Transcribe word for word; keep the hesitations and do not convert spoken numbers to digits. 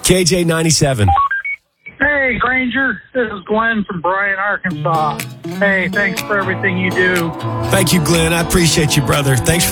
K J ninety-seven. Hey, Granger. This is Glenn from Bryan, Arkansas. Hey, thanks for everything you do. Thank you, Glenn. I appreciate you, brother. Thanks for